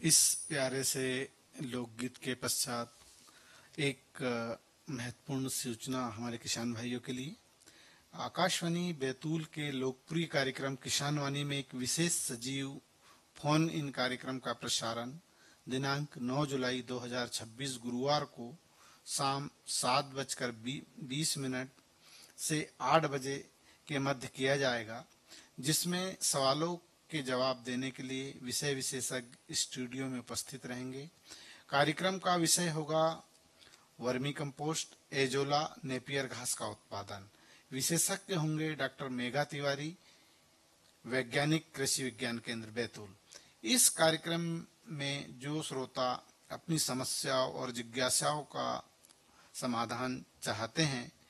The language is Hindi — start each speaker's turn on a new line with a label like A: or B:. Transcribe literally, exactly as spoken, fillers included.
A: इस प्यारे से लोकगीत के पश्चात एक अ, महत्वपूर्ण सूचना हमारे किसान भाइयों के लिए। आकाशवाणी बैतूल के लोकप्रिय कार्यक्रम किसान वाणी में एक विशेष सजीव फोन इन कार्यक्रम का प्रसारण दिनांक नौ जुलाई दो हज़ार छब्बीस गुरुवार को शाम सात बजकर बीस मिनट से आठ बजे के मध्य किया जाएगा, जिसमें सवालों के जवाब देने के लिए विषय विशेषज्ञ स्टूडियो में उपस्थित रहेंगे। कार्यक्रम का विषय होगा वर्मी कंपोस्ट, एजोला, नेपियर घास का उत्पादन। विशेषज्ञ होंगे डॉक्टर मेघा तिवारी, वैज्ञानिक कृषि विज्ञान केंद्र बैतूल। इस कार्यक्रम में जो श्रोता अपनी समस्याओं और जिज्ञासाओं का समाधान चाहते हैं